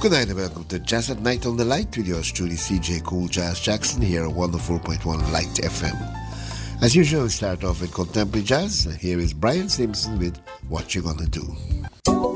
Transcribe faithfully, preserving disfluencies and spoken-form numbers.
Good night and welcome to Jazz at Night on the Light with yours truly C J Cool Jazz Jackson here on one oh four point one Light F M. As usual, we start off with contemporary jazz. Here is Brian Simpson with What You Gonna Do.